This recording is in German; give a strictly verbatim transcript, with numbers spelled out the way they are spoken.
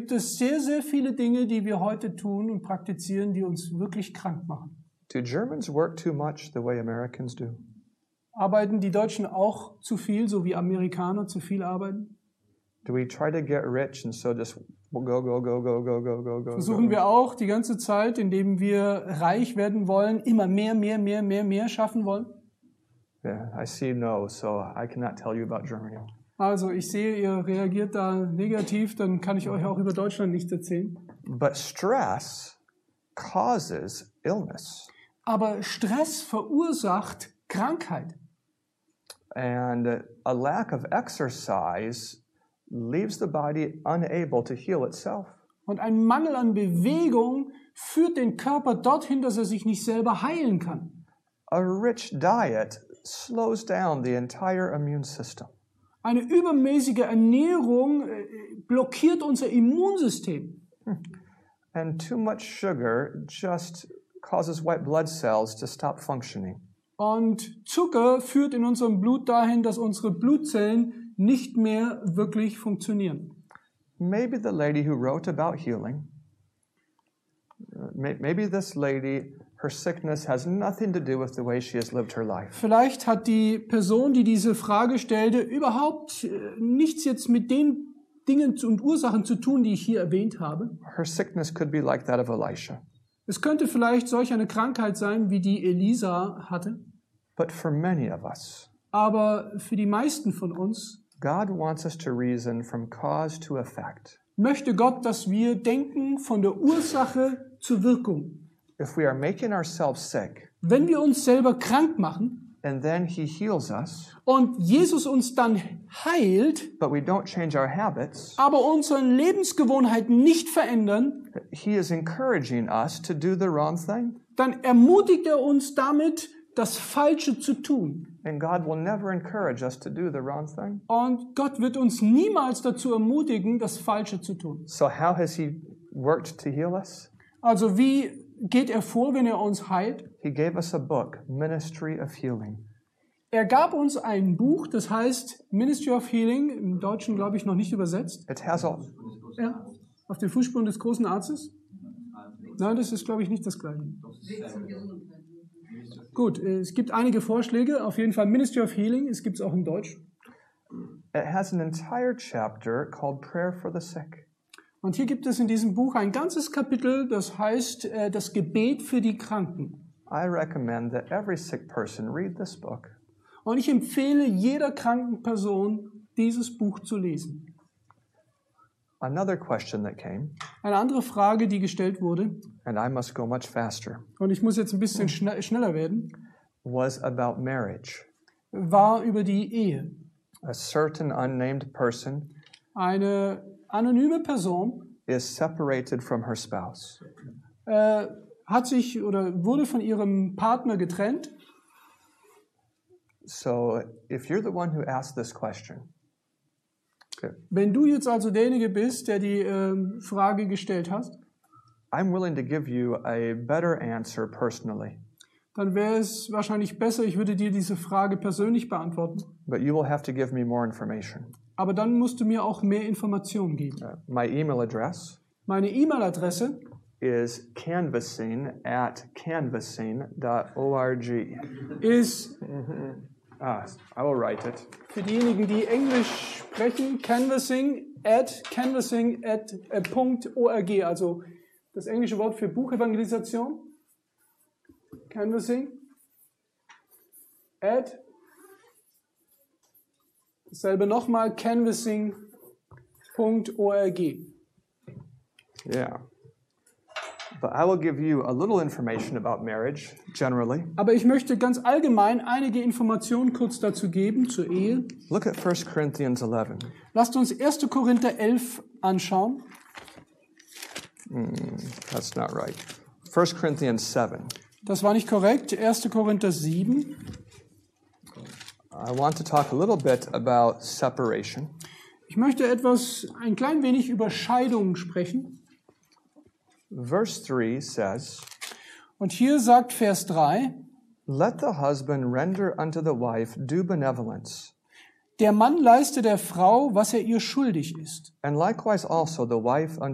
gibt es sehr, sehr viele Dinge, die wir heute tun und praktizieren, die uns wirklich krank machen. Do Germans work too much the way Americans do? Arbeiten die Deutschen auch zu viel, so wie Amerikaner zu viel arbeiten? Do we try to get rich and so just go, go, go, go, go, go, go, go? Versuchen wir auch die ganze Zeit, indem wir reich werden wollen, immer mehr, mehr, mehr, mehr, mehr schaffen wollen? Yeah, I see no, so I cannot tell you about Germany. Also ich sehe, ihr reagiert da negativ, dann kann ich euch auch über Deutschland nichts erzählen. But stress causes illness. Aber Stress verursacht Krankheit. And a lack of exercise leaves the body unable to heal itself. Und ein Mangel an Bewegung führt den Körper dorthin, dass er sich nicht selber heilen kann. A rich diet slows down the entire immune system. Eine übermäßige Ernährung blockiert unser Immunsystem. And too much sugar just causes white blood cells to stop functioning. Und Zucker führt in unserem Blut dahin, dass unsere Blutzellen nicht mehr wirklich funktionieren. Maybe the lady who wrote about healing, maybe this lady, her sickness has nothing to do with the way she has lived her life. Vielleicht hat die Person, die diese Frage stellte, überhaupt nichts jetzt mit den Dingen und Ursachen zu tun, die ich hier erwähnt habe. Her sickness could be like that of Elisha. Es könnte vielleicht solch eine Krankheit sein, wie die Elisa hatte. But for many of us, Aber für die meisten von uns God wants us to reason from cause to effect. möchte Gott, dass wir denken von der Ursache zur Wirkung. If we are making ourselves sick, Wenn wir uns selber krank machen and then He heals us, und Jesus uns dann heilt, but we don't change our habits, aber unsere Lebensgewohnheiten nicht verändern, He is encouraging us to do the wrong thing. dann ermutigt er uns damit, das Falsche zu tun. And God will never encourage us to do the wrong thing. Und Gott wird uns niemals dazu ermutigen, das Falsche zu tun. So how has He worked to heal us? Also wie geht er vor, wenn er uns heilt? He gave us a book, Ministry of Healing. Er gab uns ein Buch, das heißt Ministry of Healing, im Deutschen glaube ich noch nicht übersetzt. It has all, Ja, auf den Fußspuren des großen Arztes. Nein, das ist glaube ich nicht das Gleiche. Gut, es gibt einige Vorschläge, auf jeden Fall Ministry of Healing, es gibt es auch in Deutsch. it has an entire chapter called Prayer for the Sick. Und hier gibt es in diesem Buch ein ganzes Kapitel, das heißt äh, das Gebet für die Kranken. I recommend that every sick person read this book. Und ich empfehle jeder kranken Person, dieses Buch zu lesen. Another question that came, Eine andere Frage, die gestellt wurde, and I must go much faster, und ich muss jetzt ein bisschen schne- schneller werden, was about marriage. war über die Ehe. A certain unnamed person Eine anonyme Person is separated from her spouse. äh, hat sich oder wurde von ihrem Partner getrennt. So if you're the one who asked this question, okay, Wenn du jetzt also derjenige bist, der die ähm, Frage gestellt hast, I'm willing to give you a better answer personally, dann wäre es wahrscheinlich besser, ich würde dir diese Frage persönlich beantworten. but you will have to give me more information. Aber dann musst du mir auch mehr Informationen geben. Uh, my email address Meine E-Mail-Adresse is canvassing at canvassing dot org. ist Ah, I will write it. für diejenigen, die Englisch sprechen, canvassing at canvassing at äh, .org, also das englische Wort für Buchevangelisation. Canvassing at dasselbe nochmal canvassing punkt org. Yeah. But I will give you a little information about marriage generally. Aber ich möchte ganz allgemein einige Informationen kurz dazu geben zur Ehe. Look at First Corinthians eleven. Lasst uns erster Korinther elf anschauen. That's not right. First Corinthians seven. Das war nicht korrekt. erster Korinther sieben. I want to talk a little bit about separation. Ich möchte etwas, ein klein wenig über Scheidung sprechen. Verse three says, Und hier sagt Vers drei, "Let the husband render unto the wife due benevolence, der Mann leiste der Frau, was er ihr schuldig ist. and likewise also the wife unto